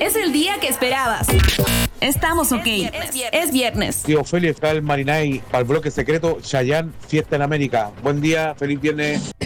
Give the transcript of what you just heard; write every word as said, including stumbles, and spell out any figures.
Es el día que esperabas. Estamos ok. Es viernes. Es viernes. Tío Feli está el Marinay para el bloque secreto Chayanne Fiesta en América. Buen día, feliz viernes.